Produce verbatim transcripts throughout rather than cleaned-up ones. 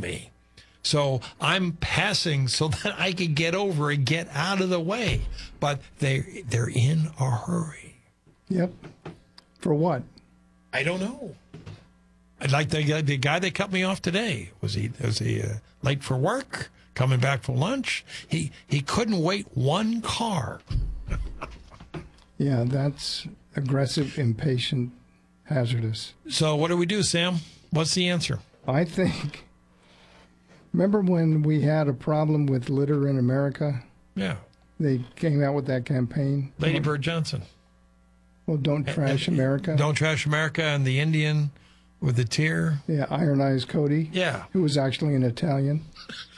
me. So I'm passing so that I can get over and get out of the way. But they, they're in a hurry. Yep. For what? I don't know. I'd like the, guy- the guy that cut me off today. Was he, was he uh, late for work? Coming back for lunch? He, he couldn't wait one car. Yeah, that's aggressive, impatient, hazardous. So what do we do, Sam? What's the answer? I think, remember when we had a problem with litter in America? Yeah. They came out with that campaign. Lady Bird Johnson. Well, don't trash America. Don't trash America, and the Indian with the tear. Yeah, Iron Eyes Cody. Yeah. Who was actually an Italian.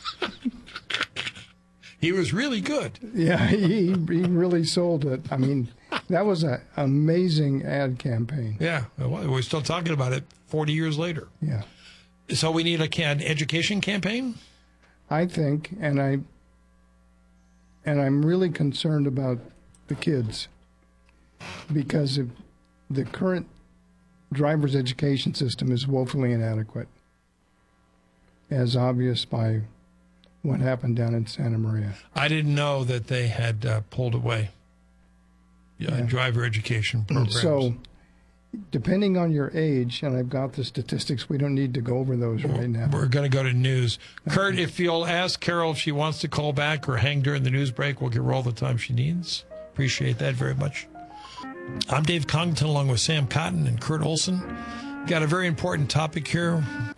He was really good. Yeah, he, he really sold it. I mean, that was an amazing ad campaign. Yeah. We're still talking about it forty years later. Yeah. So we need a an education campaign? I think, and I and I'm really concerned about the kids, because if the current driver's education system is woefully inadequate, as obvious by what happened down in Santa Maria. I didn't know that they had uh, pulled away uh, Yeah. driver education programs. So, depending on your age, and I've got the statistics, we don't need to go over those right now. We're going to go to news. Kurt, if you'll ask Carol if she wants to call back or hang during the news break, we'll give her all the time she needs. Appreciate that very much. I'm Dave Congleton along with Sam Cotton and Kurt Olson. Got a very important topic here.